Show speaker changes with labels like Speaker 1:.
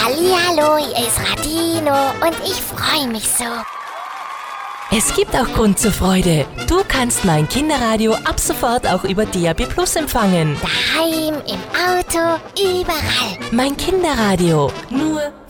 Speaker 1: Hallihallo, hier ist Radino und ich freue mich so.
Speaker 2: Es gibt auch Grund zur Freude. Du kannst mein Kinderradio ab sofort auch über DAB+ empfangen.
Speaker 1: Daheim, im Auto, überall.
Speaker 2: Mein Kinderradio, nur